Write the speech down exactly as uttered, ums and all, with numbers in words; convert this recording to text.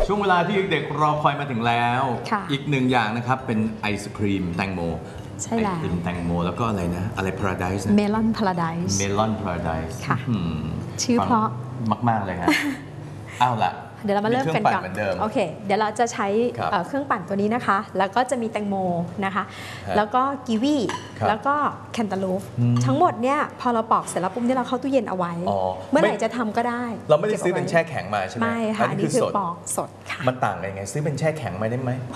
ช่วงเวลาที่เด็กรอคอยมาถึงแล้วอีกหนึ่งอย่างนะครับเป็นไอศครีมแตงโมใช่แล้วไอศครีมแตงโมแล้วก็อะไรนะอะไร Paradise เมลอนพาราไดซ์เมลอน Paradise ค่ะชื่อเพราะมากๆเลยครับอ้าวล่ะเดี๋ยวเรามาเริ่มกันก่อนโอเคเดี๋ยวเราจะใช้เครื่องปั่นตัวนี้นะคะแล้วก็จะมีแตงโมนะคะแล้วก็กีวีแล้วก็แคนตาลูปทั้งหมดเนี่ยพอเราปอกเสร็จแล้วปุ๊บเนี่ยเราเข้าตู้เย็นเอาไว้เมื่อไหร่จะทำก็ได้เราไม่ได้ซื้อเป็นแช่แข็งมาใช่ไหมไม่ค่ะอันนี้คือปอกสดค่ะมันต่างกันยังไงซื้อเป็นแช่แข็งมาได้ไหม